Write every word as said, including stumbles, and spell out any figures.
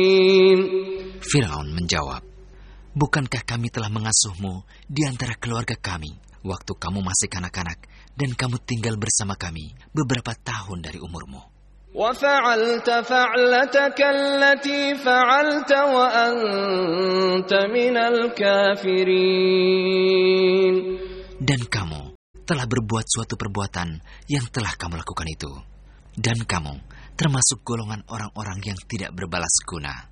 Firaun menjawab, "Bukankah kami telah mengasuhmu di antara keluarga kami waktu kamu masih kanak-kanak dan kamu tinggal bersama kami beberapa tahun dari umurmu? وَفَعَلْتَ فَعْلَتَكَ الَّتِي فَعَلْتَ وَأَنْتَ مِنَ الْكَافِرِينَ." Dan kamu telah berbuat suatu perbuatan yang telah kamu lakukan itu. Dan kamu termasuk golongan orang-orang yang tidak berbalas guna.